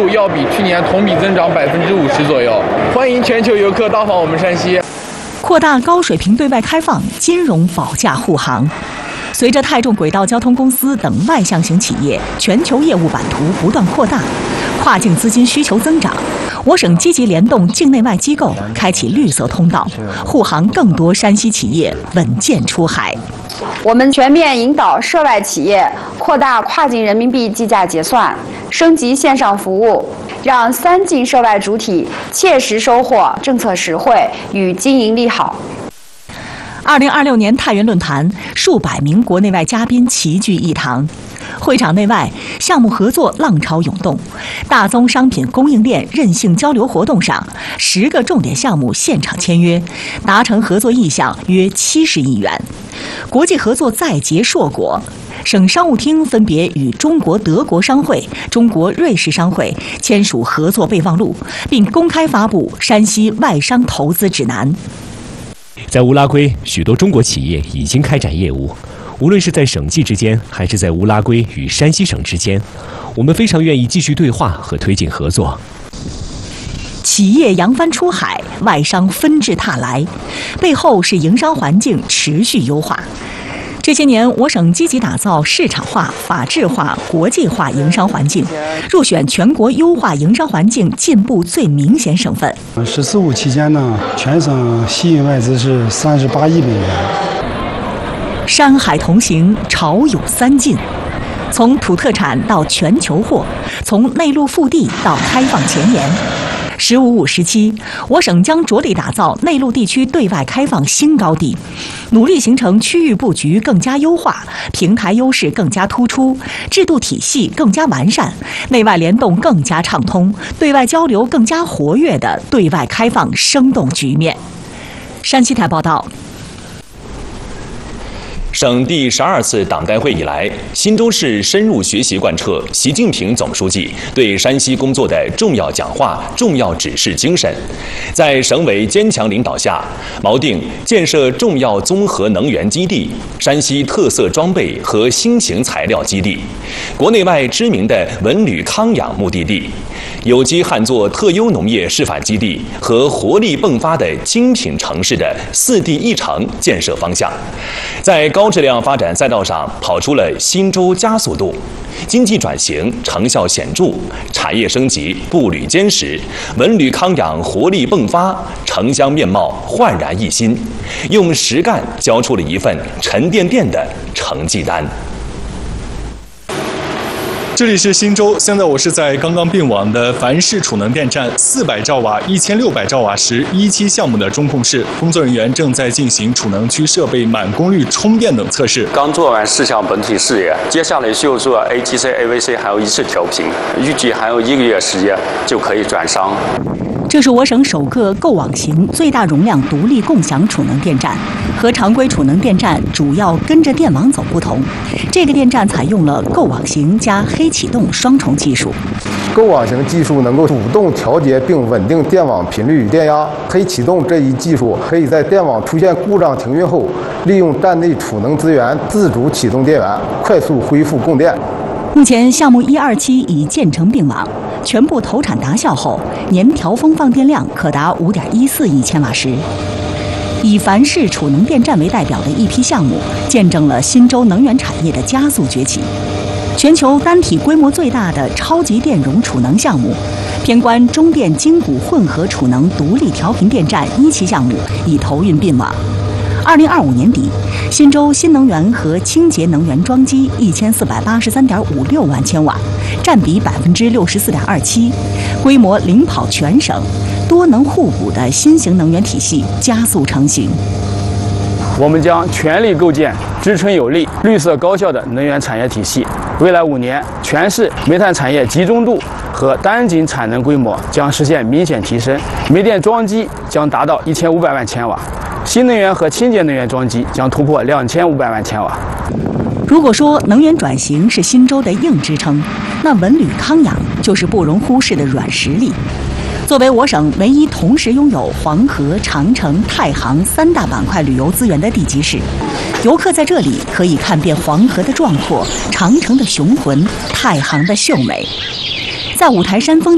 要比去年同比增长50%左右。欢迎全球游客到访我们山西。 扩大高水平对外开放，金融保驾护航。随着泰众轨道交通公司等外向型企业全球业务版图不断扩大，跨境资金需求增长，我省积极联动境内外机构，开启绿色通道，护航更多山西企业稳健出海。 我们全面引导涉外企业扩大跨境人民币计价结算，升级线上服务，让3境涉外主体切实收获政策实惠与经营利好。 2026年太原论坛，数百名国内外嘉宾齐聚一堂。会场内外项目合作浪潮涌动，大宗商品供应链韧性交流活动上，10个重点项目现场签约，达成合作意向约70亿元。国际合作再结硕果，省商务厅分别与中国德国商会、中国瑞士商会签署合作备忘录，并公开发布山西外商投资指南。 在乌拉圭，许多中国企业已经开展业务。无论是在省际之间，还是在乌拉圭与山西省之间，我们非常愿意继续对话和推进合作。 企业扬帆出海，外商纷至沓来，背后是营商环境持续优化。这些年，我省积极打造市场化、法治化、国际化营商环境，入选全国优化营商环境进步最明显省份。 “十四五”期间呢，全省吸引外资是38亿美元。 山海同行，潮有3进，从土特产到全球货，从内陆腹地到开放前沿。“15+5”时期，我省将着力打造内陆地区对外开放新高地，努力形成区域布局更加优化、平台优势更加突出、制度体系更加完善、内外联动更加畅通、对外交流更加活跃的对外开放生动局面。山西台报道。 省第12次党代会以来，忻州市深入学习贯彻习近平总书记对山西工作的重要讲话、重要指示精神，在省委坚强领导下，锚定建设重要综合能源基地、山西特色装备和新型材料基地、国内外知名的文旅康养目的地、有机旱作特优农业示范基地和活力迸发的精品城市的4地1城建设方向，在高质量发展赛道上跑出了忻州加速度，经济转型成效显著，产业升级步履坚实，文旅康养活力迸发，城乡面貌焕然一新，用实干交出了一份沉甸甸的成绩单。 这里是忻州，现在我是在刚刚并网的樊氏储能电站400兆瓦、1600兆瓦时1期项目的中控室，工作人员正在进行储能区设备满功率充电等测试。 刚做完4项本体试验，接下来就做 ATC、AVC 还有1次调频，预计还有1个月时间就可以转商。 这是我省首个构网型最大容量独立共享储能电站，和常规储能电站主要跟着电网走不同，这个电站采用了构网型加黑启动双重技术。 构网型技术能够主动调节并稳定电网频率与电压，黑启动这一技术可以在电网出现故障停运后，利用站内储能资源自主启动电源，快速恢复供电。 目前项目1、2期已建成并网，全部投产达效后，年调峰放电量可达5.14亿千瓦时。以樊氏储能电站为代表的一批项目，见证了忻州能源产业的加速崛起。全球单体规模最大的超级电容储能项目——偏关中电精谷混合储能独立调频电站1期项目已投运并网。2025年底，忻州新能源和清洁能源装机1483.56万千瓦，占比64.27%，规模领跑全省，多能互补的新型能源体系加速成型。 我们将全力构建支撑有力、绿色高效的能源产业体系。未来5年，全市煤炭产业集中度和单井产能规模将实现明显提升，煤电装机将达到1500万千瓦。新能源和清洁能源装机将突破2500万千瓦。 如果说能源转型是忻州的硬支撑，那文旅康养就是不容忽视的软实力。作为我省唯一同时拥有黄河、长城、太行3大板块旅游资源的地级市，游客在这里可以看遍黄河的壮阔、长城的雄浑、太行的秀美。在五台山风